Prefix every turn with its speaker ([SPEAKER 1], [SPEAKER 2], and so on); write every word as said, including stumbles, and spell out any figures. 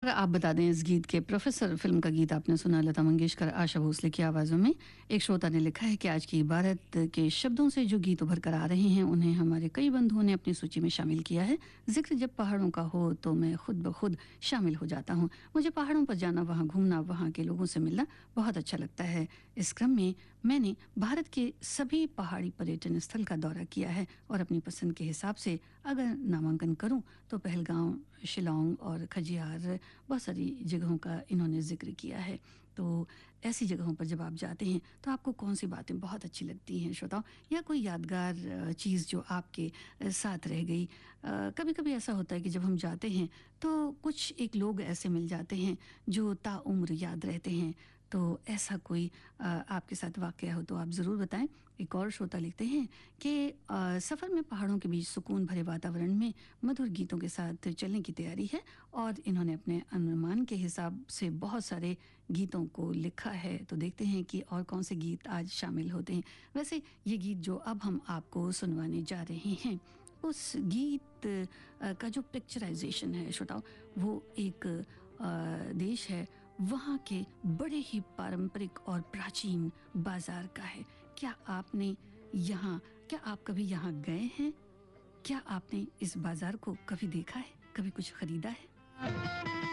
[SPEAKER 1] आप बता दें इस गीत के प्रोफेसर फ़िल्म का गीत आपने सुना लता मंगेशकर, आशा भोसले की आवाज़ों में। एक श्रोता ने लिखा है कि आज की इबारत के शब्दों से जो गीत उभर कर आ रहे हैं उन्हें हमारे कई बंधुओं ने अपनी सूची में शामिल किया है। ज़िक्र जब पहाड़ों का हो तो मैं खुद ब खुद शामिल हो जाता हूँ। मुझे पहाड़ों पर जाना, वहाँ घूमना, वहाँ के लोगों से मिलना बहुत अच्छा लगता है। इस क्रम में मैंने भारत के सभी पहाड़ी पर्यटन स्थल का दौरा किया है और अपनी पसंद के हिसाब से अगर नामांकन करूं तो पहलगांव, शिलांग और खजियार, बहुत सारी जगहों का इन्होंने जिक्र किया है। तो ऐसी जगहों पर जब आप जाते हैं तो आपको कौन सी बातें बहुत अच्छी लगती हैं श्रोताओं, या कोई यादगार अ, चीज़ जो आपके अ, साथ रह गई? कभी कभी ऐसा होता है कि जब हम जाते हैं तो कुछ एक लोग ऐसे मिल जाते हैं जो ताउम्र याद रहते हैं। तो ऐसा कोई अ, आपके साथ वाक़या हो तो आप ज़रूर बताएं। एक और श्रोता लिखते हैं कि अ, सफ़र में पहाड़ों के बीच सुकून भरे वातावरण में मधुर गीतों के साथ चलने की तैयारी है, और इन्होंने अपने अनुमान के हिसाब से बहुत सारे गीतों को लिखा है। तो देखते हैं कि और कौन से गीत आज शामिल होते हैं। वैसे ये गीत जो अब हम आपको सुनवाने जा रहे हैं, उस गीत अ, का जो पिक्चराइजेशन है श्रोताओ, वो एक अ, देश है, वहाँ के बड़े ही पारंपरिक और प्राचीन बाजार का है। क्या आपने यहाँ क्या आप कभी यहाँ गए हैं? क्या आपने इस बाजार को कभी देखा है, कभी कुछ खरीदा है?